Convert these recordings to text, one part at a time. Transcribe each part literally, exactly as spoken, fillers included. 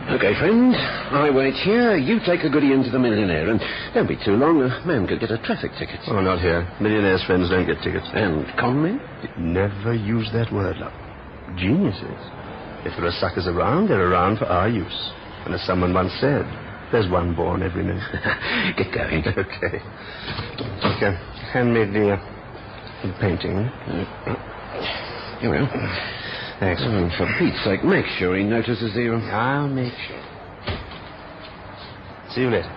Okay, friend. I wait here. You take a goodie into the Millionaire, and don't be too long. A man could get a traffic ticket. Oh, not here. Millionaires' friends don't get tickets. And con men? Never use that word, love. Geniuses. If there are suckers around, they're around for our use. And as someone once said, there's one born every minute. Get going. Okay. Okay. Hand me the, uh, the painting. Here we are. Thanks. Oh, for Pete's sake, make sure he notices you. I'll make sure. See you later.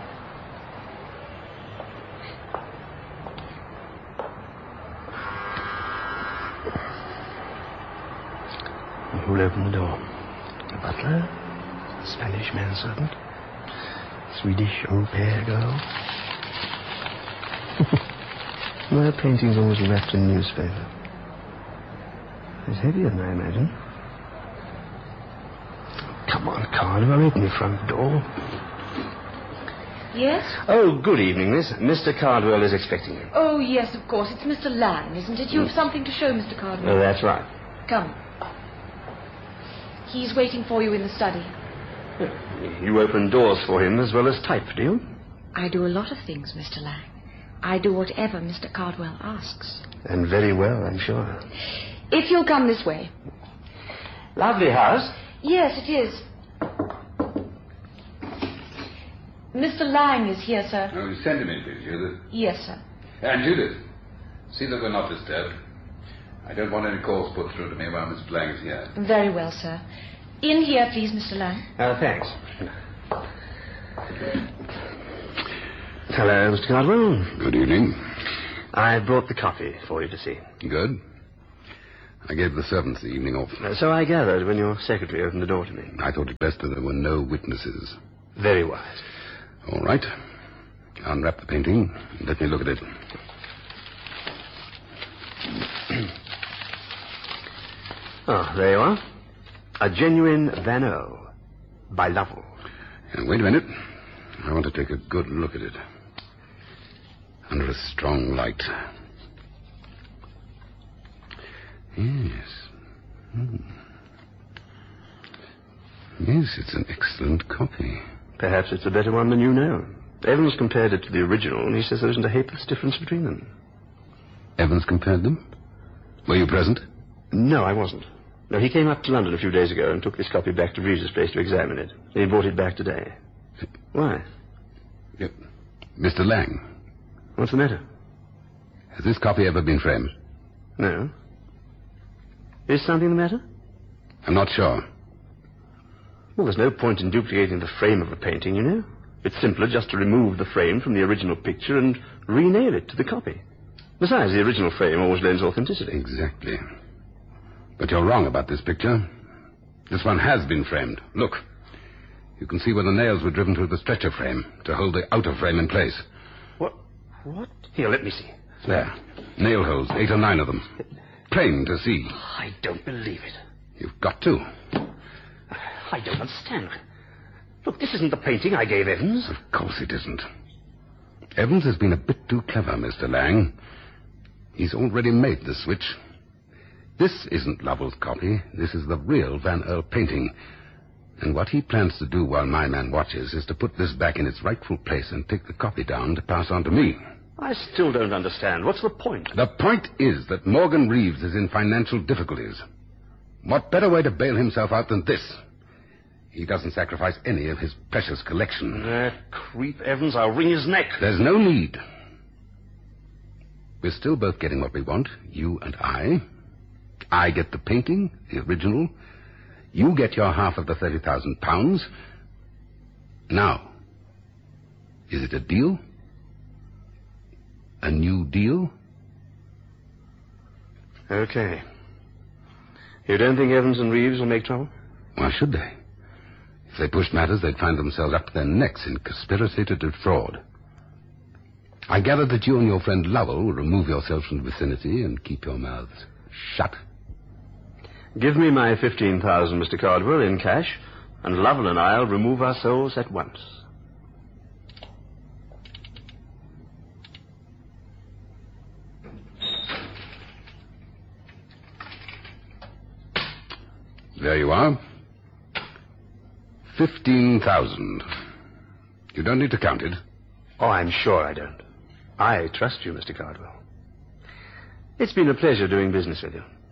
Who'll open the door? A butler? A Spanish manservant? Swedish au pair girl? My painting's always wrapped in newspaper. It's heavier than I imagine. Come on, Cardwell, open your front door. Yes? Oh, good evening, miss. Mister Cardwell is expecting you. Oh, yes, of course. It's Mister Lang, isn't it? You have something to show Mister Cardwell. Oh, that's right. Come. He's waiting for you in the study. You open doors for him as well as type, do you? I do a lot of things, Mister Lang. I do whatever Mister Cardwell asks. And very well, I'm sure. If you'll come this way. Lovely house. Yes, it is. Mister Lang is here, sir. Oh, you send him in, please, Judith. Yes, sir. And Judith, see that we're not disturbed. I don't want any calls put through to me while Miss Lang is here. Very well, sir. In here, please, Mister Lang. Uh, thanks. Hello, Mister Cardwell. Good evening. I brought the coffee for you to see. Good. I gave the servants the evening off. Uh, so I gathered when your secretary opened the door to me. I thought it best that there were no witnesses. Very wise. All right. Unwrap the painting and let me look at it. Oh, there you are. A genuine Van O by Lovell. Now, wait a minute. I want to take a good look at it. Under a strong light. Yes. Hmm. Yes, it's an excellent copy. Perhaps it's a better one than you know. Evans compared it to the original, and he says there isn't a ha'porth's difference between them. Evans compared them? Were you present? No, I wasn't. No, he came up to London a few days ago and took this copy back to Reeves' place to examine it. He brought it back today. Why? Yep. Mister Lang. What's the matter? Has this copy ever been framed? No. Is something the matter? I'm not sure. Well, there's no point in duplicating the frame of a painting, you know. It's simpler just to remove the frame from the original picture and renail it to the copy. Besides, the original frame always lends authenticity. Exactly. But you're wrong about this picture. This one has been framed. Look. You can see where the nails were driven through the stretcher frame to hold the outer frame in place. What? What? Here, let me see. There. Nail holes, eight or nine of them. Plain to see. I don't believe it. You've got to. I don't understand. Look, this isn't the painting I gave Evans. Of course it isn't. Evans has been a bit too clever, Mister Lang. He's already made the switch. This isn't Lovell's copy. This is the real Van Earl painting. And what he plans to do while my man watches is to put this back in its rightful place and take the copy down to pass on to me. I still don't understand. What's the point? The point is that Morgan Reeves is in financial difficulties. What better way to bail himself out than this? He doesn't sacrifice any of his precious collection. That creep Evans, I'll wring his neck. There's no need. We're still both getting what we want, you and I. I get the painting, the original. You get your half of the thirty thousand pounds. Now, is it a deal? A new deal? Okay. You don't think Evans and Reeves will make trouble? Why should they? If they pushed matters, they'd find themselves up to their necks in conspiracy to defraud. I gather that you and your friend Lovell will remove yourselves from the vicinity and keep your mouths shut. Give me my fifteen thousand, Mister Cardwell, in cash, and Lovell and I'll remove ourselves at once. There you are. Fifteen thousand. You don't need to count it. Oh, I'm sure I don't. I trust you, Mister Cardwell. It's been a pleasure doing business with you.